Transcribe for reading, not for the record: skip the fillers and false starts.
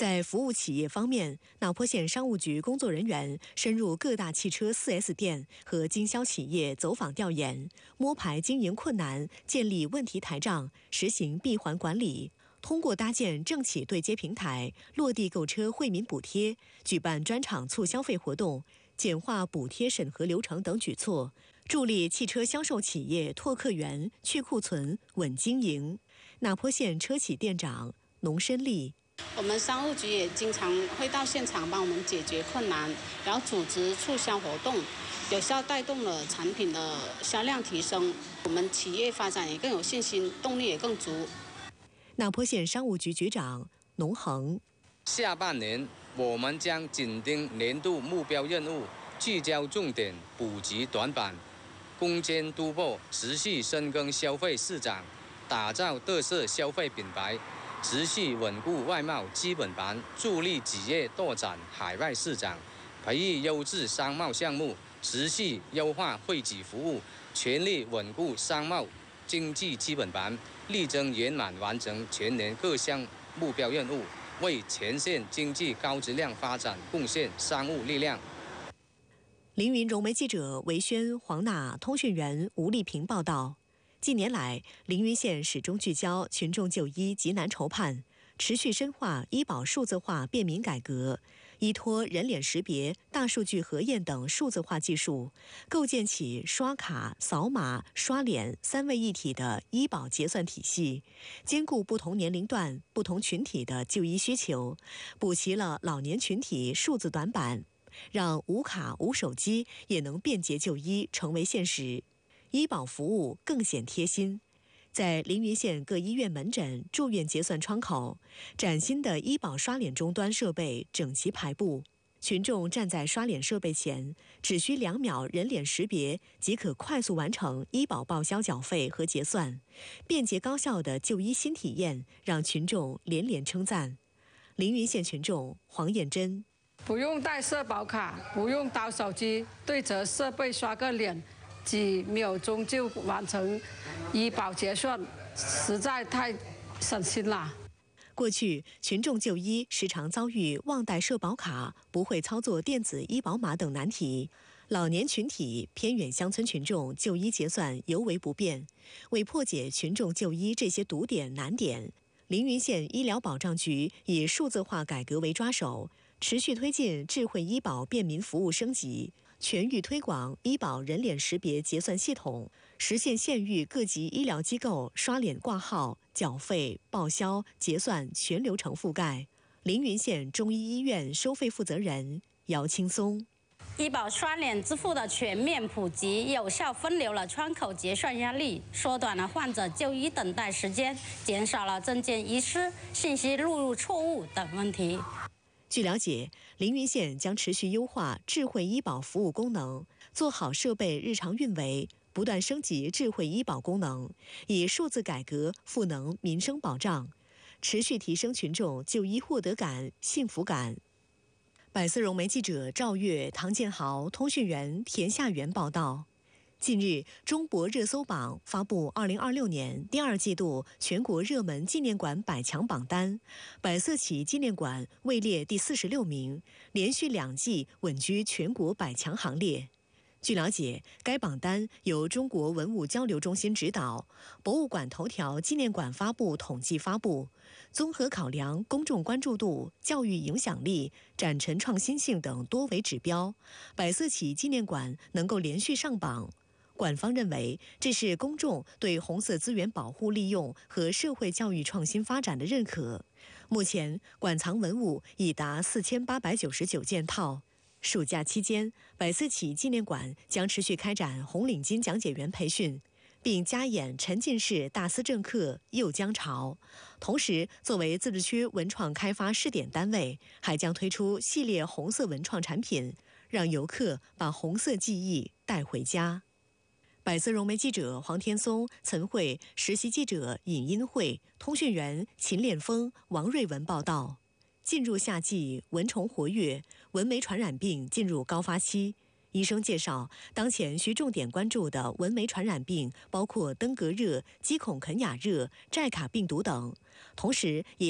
在服务企业方面，那坡县商务局工作人员深入各大汽车 4S 店和经销企业走访调研，摸排经营困难，建立问题台账，实行闭环管理。通过搭建政企对接平台、落地购车惠民补贴、举办专场促消费活动、简化补贴审核流程等举措，助力汽车销售企业拓客源、去库存、稳经营。那坡县车企店长农申利。 我们商务局也经常会到现场帮我们解决困难，然后组织促销活动，有效带动了产品的销量提升，我们企业发展也更有信心，动力也更足。 那坡县商务局局长农恒， 下半年我们将紧盯年度目标任务，聚焦重点，补齐短板，攻坚突破，持续深耕消费市场，打造特色消费品牌。持续稳固外贸基本盘，助力企业拓展海外市场，培育优质商贸项目，持续优化惠企服务，全力稳固商贸经济基本盘，力争圆满完成全年各项目标任务，为前线经济高质量发展贡献商务力量。 凌云融媒记者韦轩、黄娜，通讯员吴丽萍报道。近年来，凌云县始终聚焦群众就医急难筹判，持续深化医保数字化便民改革，依托人脸识别、大数据核验等数字化技术，构建起刷卡、扫码、刷脸3位一体的医保结算体系，兼顾不同年龄段、不同群体的就医需求，补齐了老年群体数字短板，让无卡无手机也能便捷就医成为现实。医保服务更显贴心，在凌云县各医院门诊、住院结算窗口，崭新的医保刷脸终端设备整齐排布，群众站在刷脸设备前，只需2秒人脸识别即可快速完成医保报销缴费和结算，便捷高效的就医新体验让群众连连称赞。凌云县群众黄燕珍， 不用带社保卡，不用掏手机，对着设备刷个脸，几秒钟就完成医保结算，实在太省心了。 过去，群众就医时常遭遇忘带社保卡、不会操作电子医保码等难题。老年群体、偏远乡村群众就医结算尤为不便。为破解群众就医这些堵点难点，凌云县医疗保障局以数字化改革为抓手，持续推进智慧医保便民服务升级，全域推广医保人脸识别结算系统，实现县域各级医疗机构刷脸挂号、缴费、报销、结算全流程覆盖。凌云县中医医院收费负责人姚青松， 医保刷脸支付的全面普及，有效分流了窗口结算压力，缩短了患者就医等待时间，减少了证件遗失、信息录入错误等问题。 据了解，凌云县将持续优化智慧医保服务功能，做好设备日常运维，不断升级智慧医保功能，以数字改革赋能民生保障，持续提升群众就医获得感、幸福感。百色融媒记者赵月、唐建豪，通讯员田夏元报道。近日，中博热搜榜发布2026年第2季度全国热门纪念馆100强榜单，百色起纪念馆位列第46名，连续2季稳居全国100强行列。据了解，该榜单由中国文物交流中心指导，博物馆头条纪念馆发布统计发布，综合考量公众关注度、教育影响力、展陈创新性等多维指标，百色起纪念馆能够连续上榜。馆方认为，这是公众对红色资源保护利用和社会教育创新发展的认可。目前，馆藏文物已达4899件套。暑假期间，百色起纪念馆将持续开展红领巾讲解员培训，并加演沉浸式大思政课又江潮。同时，作为自治区文创开发试点单位，还将推出系列红色文创产品，让游客把红色记忆带回家。百色融媒记者黄天松、岑慧，实习记者尹英慧，通讯员秦炼峰、王瑞文报道。进入夏季，蚊虫活跃，蚊媒传染病进入高发期。医生介绍，当前需重点关注的蚊媒传染病包括登革热、鸡孔肯雅热、寨卡病毒等，同时也